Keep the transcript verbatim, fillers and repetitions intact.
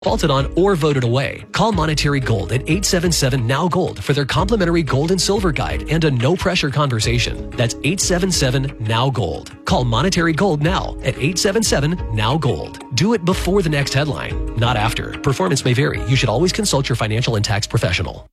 defaulted on or voted away. Call Monetary Gold at eight seven seven N O W Gold for their complimentary gold and silver guide and a no-pressure conversation. That's eight seven seven N O W Gold. Call Monetary Gold now at eight seven seven N O W Gold. Do it before the next headline, not after. Performance may vary. You should always consult your financial and tax professional.